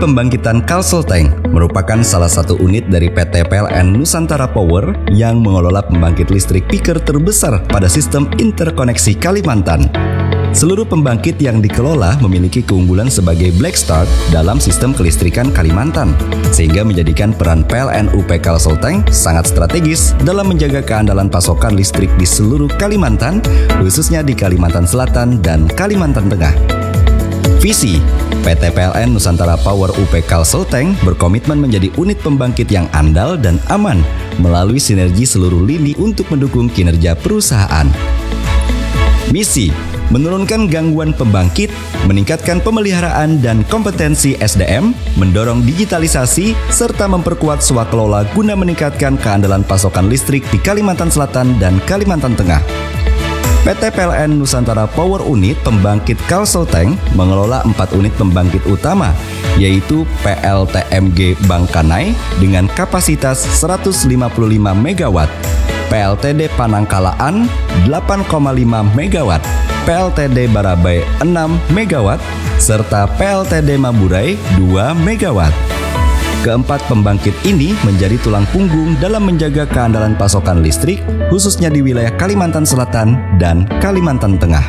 pembangkitan Kalselteng merupakan salah satu unit dari PT PLN Nusantara Power yang mengelola pembangkit listrik peaker terbesar pada sistem interkoneksi Kalimantan. Seluruh pembangkit yang dikelola memiliki keunggulan sebagai black start dalam sistem kelistrikan Kalimantan, sehingga menjadikan peran PLN UP Kalselteng sangat strategis dalam menjaga keandalan pasokan listrik di seluruh Kalimantan, khususnya di Kalimantan Selatan dan Kalimantan Tengah. Visi PT PLN Nusantara Power UP Kalselteng berkomitmen menjadi unit pembangkit yang andal dan aman melalui sinergi seluruh lini untuk mendukung kinerja perusahaan. Misi menurunkan gangguan pembangkit, meningkatkan pemeliharaan dan kompetensi SDM, mendorong digitalisasi, serta memperkuat swakelola guna meningkatkan keandalan pasokan listrik di Kalimantan Selatan dan Kalimantan Tengah. PT PLN Nusantara Power Unit Pembangkit Kalselteng mengelola 4 unit pembangkit utama, yaitu PLTMG Bangkanai dengan kapasitas 155 MW, PLTD Panangkalaan 8,5 MW, PLTD Barabai 6 MW, serta PLTD Maburai 2 MW. Keempat pembangkit ini menjadi tulang punggung dalam menjaga keandalan pasokan listrik, khususnya di wilayah Kalimantan Selatan dan Kalimantan Tengah.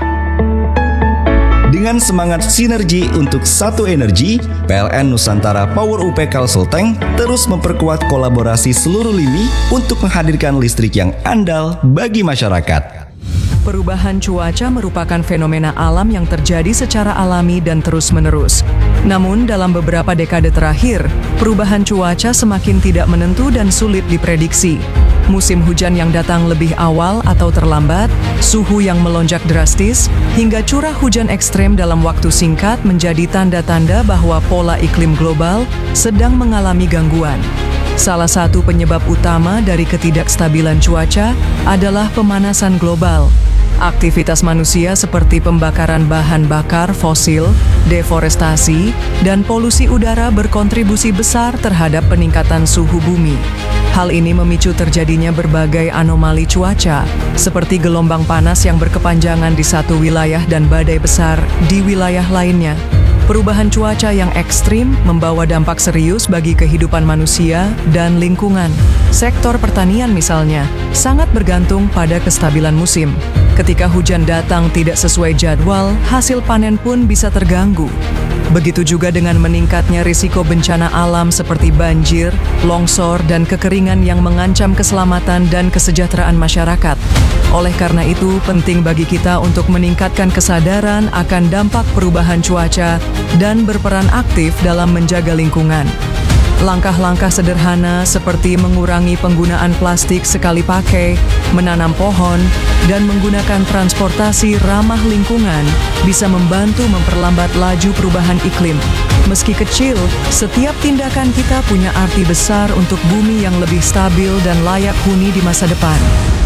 Dengan semangat sinergi untuk satu energi, PLN Nusantara Power UP Kalselteng terus memperkuat kolaborasi seluruh lini untuk menghadirkan listrik yang andal bagi masyarakat. Perubahan cuaca merupakan fenomena alam yang terjadi secara alami dan terus-menerus. Namun, dalam beberapa dekade terakhir, perubahan cuaca semakin tidak menentu dan sulit diprediksi. Musim hujan yang datang lebih awal atau terlambat, suhu yang melonjak drastis, hingga curah hujan ekstrem dalam waktu singkat menjadi tanda-tanda bahwa pola iklim global sedang mengalami gangguan. Salah satu penyebab utama dari ketidakstabilan cuaca adalah pemanasan global. Aktivitas manusia seperti pembakaran bahan bakar fosil, deforestasi, dan polusi udara berkontribusi besar terhadap peningkatan suhu bumi. Hal ini memicu terjadinya berbagai anomali cuaca, seperti gelombang panas yang berkepanjangan di satu wilayah dan badai besar di wilayah lainnya. Perubahan cuaca yang ekstrim membawa dampak serius bagi kehidupan manusia dan lingkungan. Sektor pertanian misalnya, sangat bergantung pada kestabilan musim. Ketika hujan datang tidak sesuai jadwal, hasil panen pun bisa terganggu. Begitu juga dengan meningkatnya risiko bencana alam seperti banjir, longsor, dan kekeringan yang mengancam keselamatan dan kesejahteraan masyarakat. Oleh karena itu, penting bagi kita untuk meningkatkan kesadaran akan dampak perubahan cuaca dan berperan aktif dalam menjaga lingkungan. Langkah-langkah sederhana seperti mengurangi penggunaan plastik sekali pakai, menanam pohon, dan menggunakan transportasi ramah lingkungan bisa membantu memperlambat laju perubahan iklim. Meski kecil, setiap tindakan kita punya arti besar untuk bumi yang lebih stabil dan layak huni di masa depan.